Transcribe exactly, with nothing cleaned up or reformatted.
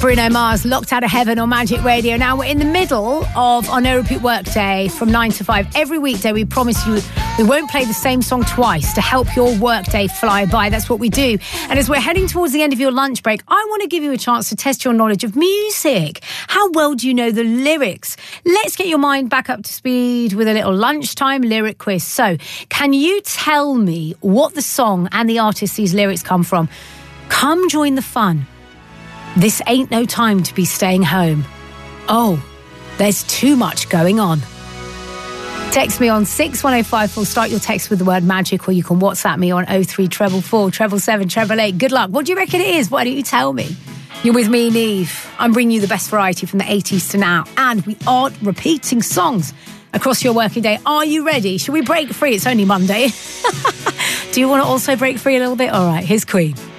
Bruno Mars, Locked Out of Heaven on Magic Radio. Now, we're in the middle of our No Repeat Workday from nine to five. Every weekday, we promise you we won't play the same song twice to help your workday fly by. That's what we do. And as we're heading towards the end of your lunch break, I want to give you a chance to test your knowledge of music. How well do you know the lyrics? Let's get your mind back up to speed with a little lunchtime lyric quiz. So, can you tell me what the song and the artist these lyrics come from? Come join the fun. This ain't no time to be staying home. Oh, there's too much going on. Text me on six one oh five four. Start your text with the word magic, or you can WhatsApp me on oh three four four, seven seven seven, eight eight. Good luck. What do you reckon it is? Why don't you tell me? You're with me, Neve. I'm bringing you the best variety from the eighties to now. And we aren't repeating songs across your working day. Are you ready? Should we break free? It's only Monday. Do you want to also break free a little bit? All right, here's Queen.